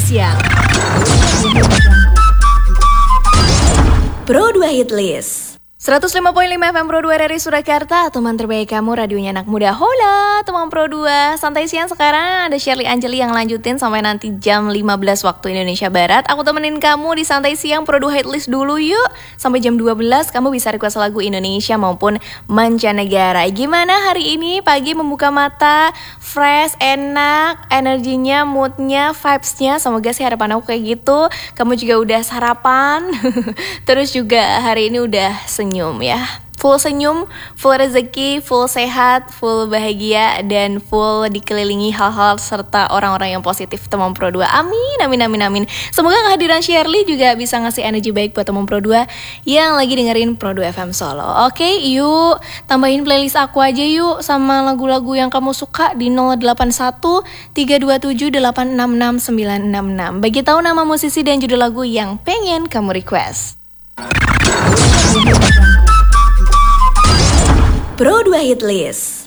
Siang. Pro 2 Hit List. 105.5 FM Pro 2 RRI Surakarta, teman terbaik kamu, radionya anak muda. Hola, teman Pro 2. Santai siang sekarang ada Shirley Anjeli yang lanjutin sampai nanti jam 15 waktu Indonesia Barat. Aku temenin kamu di Santai Siang Pro 2 Hit List dulu yuk. Sampai jam 12 kamu bisa request lagu Indonesia maupun mancanegara. Gimana hari ini pagi membuka mata, fresh, enak, energinya, moodnya, vibesnya. Semoga sih harapan aku kayak gitu. Kamu juga udah sarapan. Terus juga hari ini udah senyum ya, full senyum, full rezeki, full sehat, full bahagia, dan full dikelilingi hal-hal serta orang-orang yang positif teman Pro 2. Amin, amin, amin, amin. Semoga kehadiran Shirley juga bisa ngasih energi baik buat teman Pro 2 yang lagi dengerin Pro 2 FM Solo. Oke, yuk tambahin playlist aku aja yuk sama lagu-lagu yang kamu suka di 081 327 866 966. Bagi tahu nama musisi dan judul lagu yang pengen kamu request. Pro 2 Hit List.